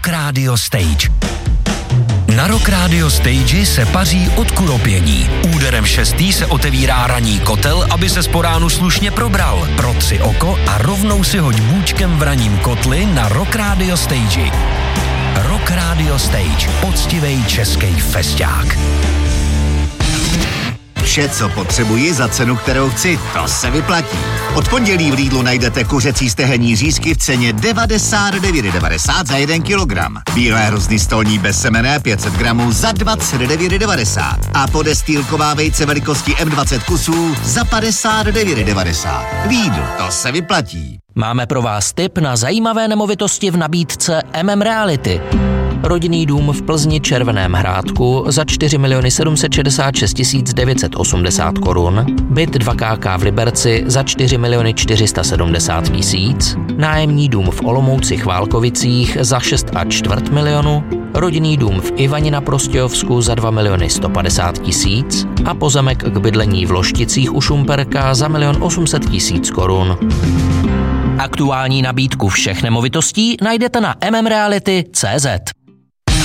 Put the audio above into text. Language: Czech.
Rock Radio Stage. Na Rock Radio Stage se paří od kuropění. Úderem 6. se otevírá ranní kotel, aby se po ránu slušně probral. Protři oko a rovnou si hoď bůčkem v ranním kotli na Rock Radio Stage. Rock Radio Stage. Poctivej český festák. Vše, co potřebuji za cenu, kterou chci, to se vyplatí. Od pondělí v Lidlu najdete kuřecí stehenní řízky v ceně 99,90 za 1 kilogram. Bílé hrozny stolní bezsemenné 500 gramů za 29,90 a podestýlková vejce velikosti M20 kusů za 59,90. Lidl, to se vyplatí. Máme pro vás tip na zajímavé nemovitosti v nabídce Reality. Rodinný dům v Plzni Červeném Hrádku za 4 766 980 korun, byt 2KK v Liberci za 4 470 000, nájemní dům v Olomouci Chválkovicích za 6,25 milionu, rodinný dům v Ivani na Prostějovsku za 2 150 000 a pozemek k bydlení v Lošticích u Šumperka za 1 800 000 korun. Aktuální nabídku všech nemovitostí najdete na mmreality.cz.